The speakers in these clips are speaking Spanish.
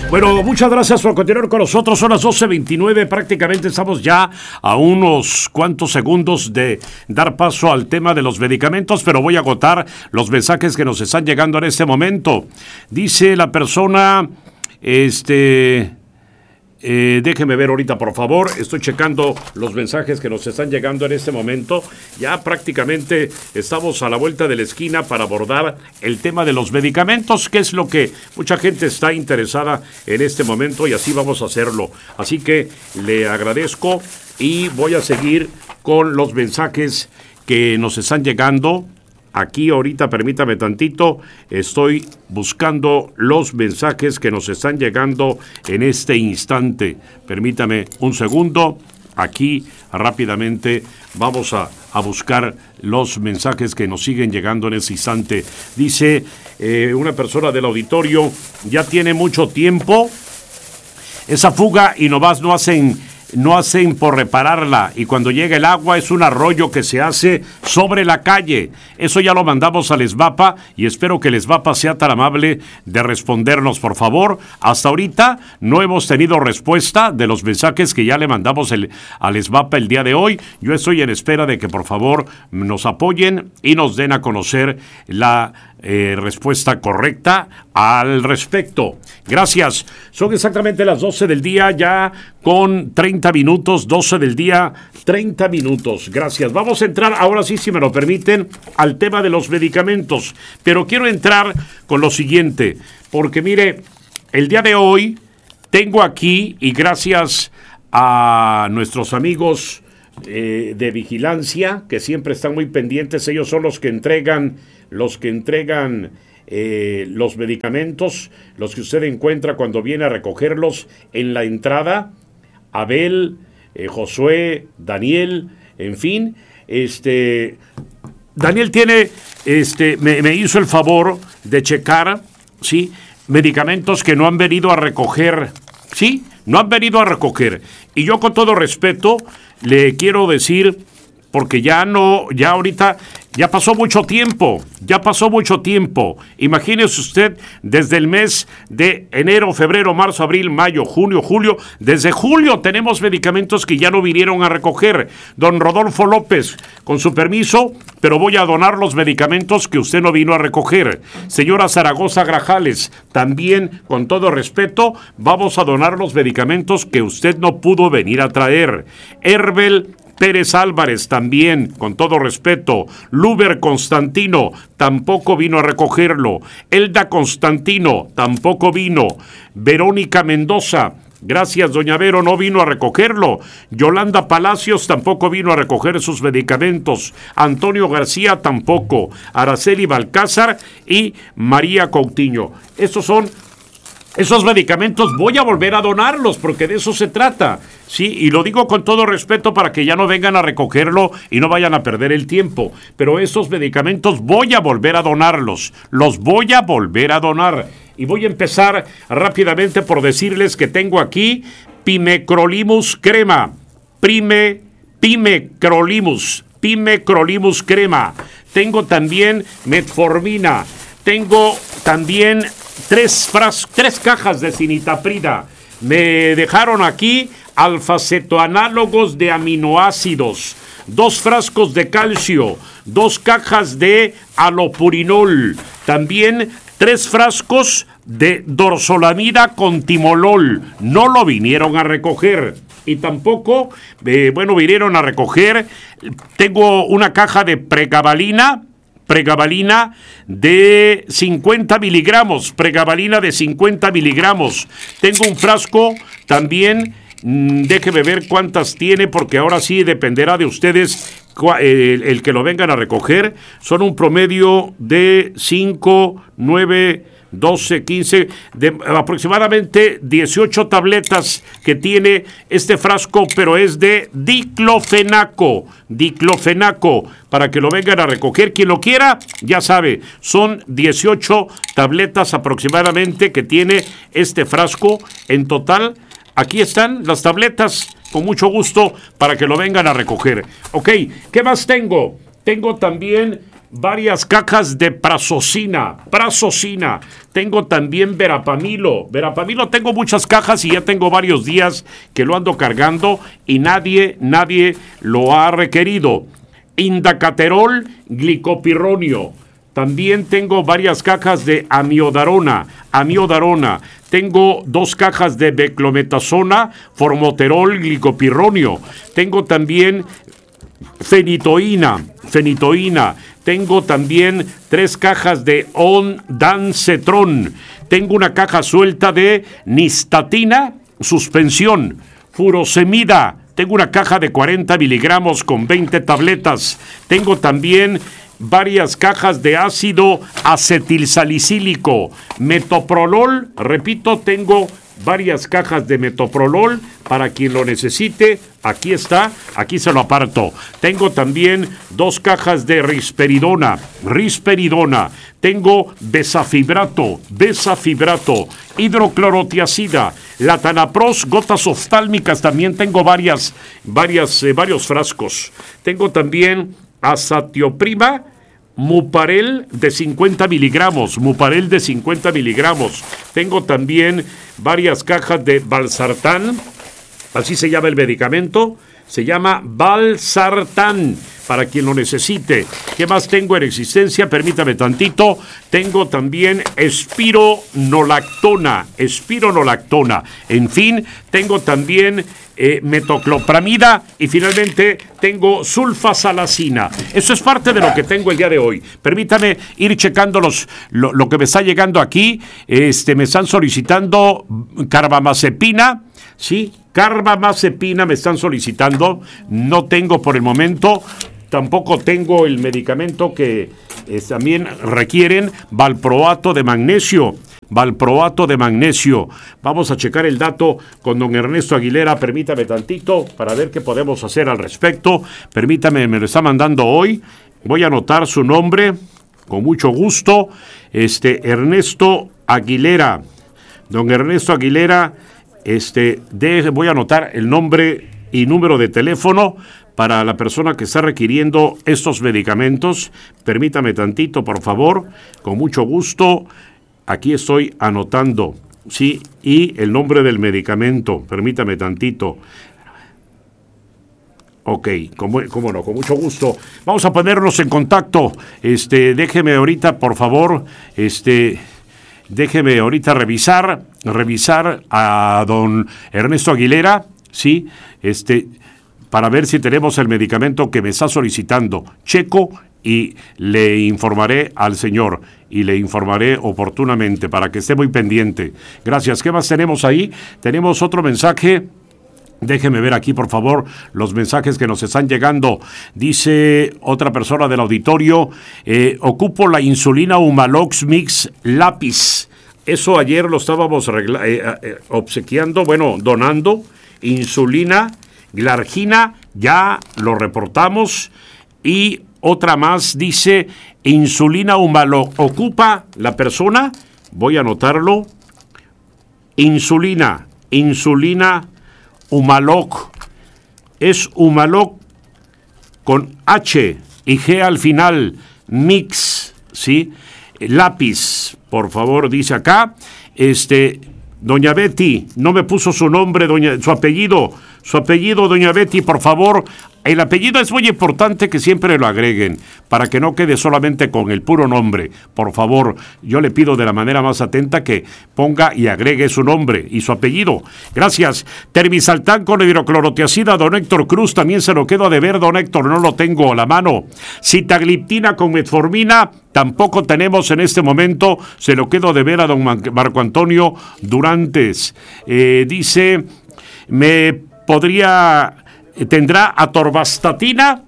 Bueno, muchas gracias por continuar con nosotros. Son las 12:29, prácticamente estamos ya a unos cuantos segundos de dar paso al tema de los medicamentos, pero voy a agotar los mensajes que nos están llegando en este momento. Dice la persona, déjeme ver ahorita, por favor. Estoy checando los mensajes que nos están llegando en este momento. Ya prácticamente estamos a la vuelta de la esquina para abordar el tema de los medicamentos, que es lo que mucha gente está interesada en este momento, y así vamos a hacerlo. Así que le agradezco y voy a seguir con los mensajes que nos están llegando. Aquí ahorita, permítame tantito, estoy buscando los mensajes que nos están llegando en este instante. Permítame un segundo. Aquí rápidamente vamos a buscar los mensajes que nos siguen llegando en ese instante. Dice una persona del auditorio, ya tiene mucho tiempo esa fuga y nomás no hacen por repararla, y cuando llega el agua es un arroyo que se hace sobre la calle. Eso ya lo mandamos al SBAPA y espero que el SBAPA sea tan amable de respondernos, por favor. Hasta ahorita no hemos tenido respuesta de los mensajes que ya le mandamos al SBAPA el día de hoy. Yo estoy en espera de que por favor nos apoyen y nos den a conocer la respuesta correcta al respecto. Gracias. Son exactamente las 12 del día, ya con 30 minutos, 12 del día, 30 minutos. Gracias. Vamos a entrar ahora sí, si me lo permiten, al tema de los medicamentos. Pero quiero entrar con lo siguiente, porque mire, el día de hoy tengo aquí, y gracias a nuestros amigos de vigilancia, que siempre están muy pendientes, ellos son los que entregan los medicamentos, los que usted encuentra cuando viene a recogerlos en la entrada. Abel, Josué, Daniel, en fin, Daniel tiene, me hizo el favor de checar, ¿sí?, medicamentos que no han venido a recoger, ¿sí?, no han venido a recoger. Y yo, con todo respeto, le quiero decir, porque ya ahorita ya pasó mucho tiempo. Imagínese usted, desde el mes de enero, febrero, marzo, abril, mayo, junio, julio, desde julio tenemos medicamentos que ya no vinieron a recoger. Don Rodolfo López, con su permiso, pero voy a donar los medicamentos que usted no vino a recoger. Señora Zaragoza Grajales, también, con todo respeto, vamos a donar los medicamentos que usted no pudo venir a traer. Herbel Pérez Álvarez, también, con todo respeto. Luber Constantino, tampoco vino a recogerlo. Elda Constantino, tampoco vino. Verónica Mendoza, gracias, doña Vero, no vino a recogerlo. Yolanda Palacios tampoco vino a recoger sus medicamentos. Antonio García tampoco. Araceli Balcázar y María Coutinho. Esos medicamentos voy a volver a donarlos, porque de eso se trata, ¿sí? Y lo digo con todo respeto para que ya no vengan a recogerlo y no vayan a perder el tiempo. Pero esos medicamentos voy a volver a donarlos, los voy a volver a donar. Y voy a empezar rápidamente por decirles que tengo aquí Pimecrolimus crema, Pimecrolimus crema. Tengo también metformina, tengo también tres cajas de cinitaprida. Me dejaron aquí alfa-cetoanálogos de aminoácidos, 2 frascos de calcio, 2 cajas de alopurinol, también 3 frascos de dorzolamida con timolol. No lo vinieron a recoger. Y tampoco, vinieron a recoger. Tengo una caja de pregabalina de 50 miligramos, Tengo un frasco también, déjeme ver cuántas tiene, porque ahora sí dependerá de ustedes el que lo vengan a recoger. Son un promedio de 5, 9, 12, 15, de aproximadamente 18 tabletas que tiene este frasco, pero es de diclofenaco, para que lo vengan a recoger. Quien lo quiera, ya sabe, son 18 tabletas aproximadamente que tiene este frasco. En total, aquí están las tabletas, con mucho gusto, para que lo vengan a recoger. Ok, ¿qué más tengo? Tengo también varias cajas de prazosina. Tengo también verapamilo. Tengo muchas cajas y ya tengo varios días que lo ando cargando y nadie lo ha requerido. Indacaterol, glicopirronio. También tengo varias cajas de amiodarona. Tengo 2 cajas de beclometasona, formoterol, glicopirronio. Tengo también fenitoína. Tengo también 3 cajas de ondansetron. Tengo una caja suelta de nistatina, suspensión, furosemida. Tengo una caja de 40 miligramos con 20 tabletas. Tengo también varias cajas de ácido acetilsalicílico, metoprolol, repito, tengo varias cajas de metoprolol para quien lo necesite. Aquí está, aquí se lo aparto. Tengo también 2 cajas de risperidona. Tengo besafibrato, hidroclorotiazida, latanapros, gotas oftálmicas. También tengo varios frascos. Tengo también azatioprima, Muparel de 50 miligramos. Tengo también varias cajas de Valsartán, así se llama el medicamento, se llama Valsartán, para quien lo necesite. ¿Qué más tengo en existencia? Permítame tantito. Tengo también espironolactona. En fin, tengo también metoclopramida y finalmente tengo sulfasalacina. Eso es parte de lo que tengo el día de hoy. Permítame ir checando lo que me está llegando aquí. Me están solicitando carbamazepina, ¿sí? Carbamazepina me están solicitando. No tengo por el momento. Tampoco tengo el medicamento que también requieren, valproato de magnesio. Vamos a checar el dato con don Ernesto Aguilera. Permítame tantito para ver qué podemos hacer al respecto. Permítame, me lo está mandando hoy. Voy a anotar su nombre con mucho gusto. Ernesto Aguilera. Don Ernesto Aguilera, voy a anotar el nombre y número de teléfono para la persona que está requiriendo estos medicamentos. Permítame tantito, por favor, con mucho gusto. Aquí estoy anotando, sí, y el nombre del medicamento. Permítame tantito. Ok, cómo no, con mucho gusto. Vamos a ponernos en contacto. Déjeme ahorita, por favor, déjeme ahorita revisar a don Ernesto Aguilera, sí, para ver si tenemos el medicamento que me está solicitando. Checo y le informaré al señor y le informaré oportunamente para que esté muy pendiente. Gracias. ¿Qué más tenemos ahí? Tenemos otro mensaje. Déjeme ver aquí, por favor, los mensajes que nos están llegando. Dice otra persona del auditorio, ocupo la insulina Humalox Mix lápiz. Eso ayer lo estábamos obsequiando, donando. Insulina, glargina, ya lo reportamos. Y otra más dice, insulina Humaloc. ¿Ocupa la persona? Voy a anotarlo. Insulina Humaloc. Es Humaloc con H y G al final. Mix, ¿sí? Lápiz, por favor, dice acá. Doña Betty, no me puso su nombre, su apellido, doña Betty, por favor. El apellido es muy importante que siempre lo agreguen, para que no quede solamente con el puro nombre. Por favor, yo le pido de la manera más atenta que ponga y agregue su nombre y su apellido. Gracias. Termisaltán con hidroclorotiazida, don Héctor Cruz, también se lo quedo a deber, don Héctor, no lo tengo a la mano. Sitagliptina con metformina, tampoco tenemos en este momento, se lo quedo a deber a don Marco Antonio Durantes. Dice, tendrá atorvastatina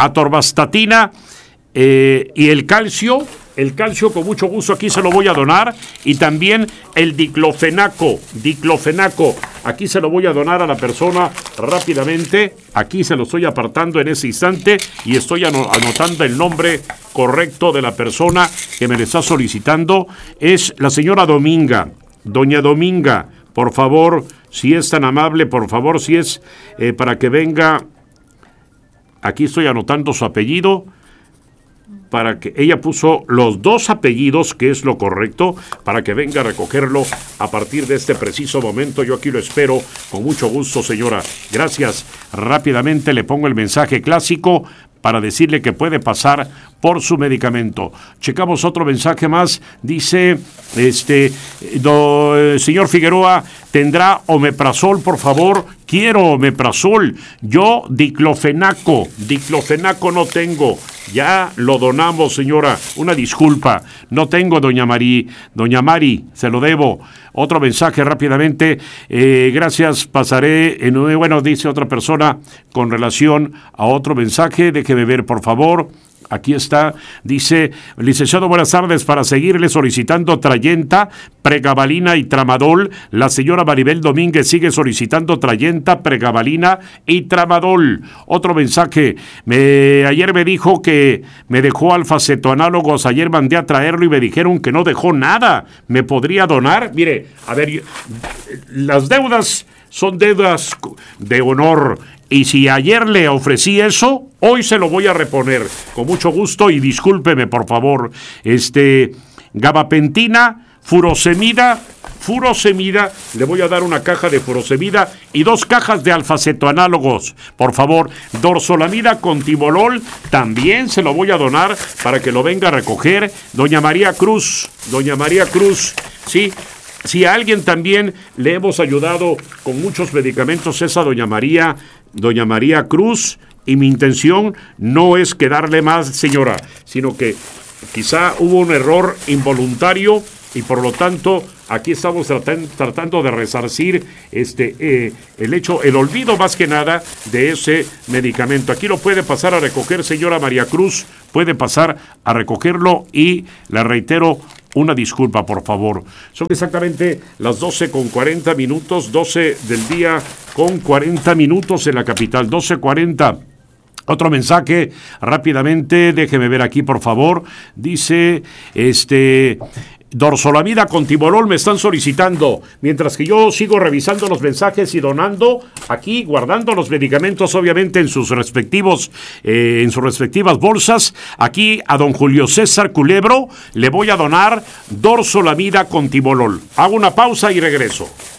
y el calcio con mucho gusto aquí se lo voy a donar, y también el diclofenaco, aquí se lo voy a donar a la persona rápidamente. Aquí se lo estoy apartando en ese instante y estoy anotando el nombre correcto de la persona que me lo está solicitando. Es la señora Dominga, doña Dominga. Por favor, si es tan amable, por favor, si es para que venga. Aquí estoy anotando su apellido. para que ella puso los 2 apellidos, que es lo correcto, para que venga a recogerlo a partir de este preciso momento. Yo aquí lo espero con mucho gusto, señora. Gracias. Rápidamente le pongo el mensaje clásico para decirle que puede pasar por su medicamento. Checamos otro mensaje más. Dice, señor Figueroa, ¿tendrá omeprazol, por favor? Quiero omeprazol. Yo diclofenaco no tengo. Ya lo donamos, señora. Una disculpa. No tengo, doña Mari, se lo debo. Otro mensaje rápidamente. Gracias, pasaré. Bueno, dice otra persona con relación a otro mensaje. Déjeme ver, por favor. Aquí está, dice, licenciado, buenas tardes, para seguirle solicitando Trayenta, pregabalina y tramadol. La señora Maribel Domínguez sigue solicitando Trayenta, pregabalina y tramadol. Otro mensaje, ayer me dijo que me dejó alfa-cetoanálogos, ayer mandé a traerlo y me dijeron que no dejó nada. ¿Me podría donar? Mire, a ver, las deudas son deudas de honor. Y si ayer le ofrecí eso, hoy se lo voy a reponer con mucho gusto y discúlpeme, por favor. Gabapentina, furosemida, le voy a dar una caja de furosemida y 2 cajas de alfa-cetoanálogos. Por favor, dorzolamida con timolol, también se lo voy a donar para que lo venga a recoger. Doña María Cruz, sí. Si a alguien también le hemos ayudado con muchos medicamentos es a Doña María Cruz, y mi intención no es quedarle más, señora, sino que quizá hubo un error involuntario y por lo tanto aquí estamos tratando de resarcir el olvido más que nada de ese medicamento. Aquí lo puede pasar a recoger, señora María Cruz, puede pasar a recogerlo y le reitero, una disculpa, por favor. Son exactamente las 12:40, 12 del día con 40 minutos en la capital, 12:40. Otro mensaje, rápidamente, déjeme ver aquí, por favor. Dice, dorzolamida con timolol me están solicitando, mientras que yo sigo revisando los mensajes y donando, aquí guardando los medicamentos obviamente en sus respectivas bolsas. Aquí a don Julio César Culebro le voy a donar dorzolamida con timolol. Hago una pausa y regreso.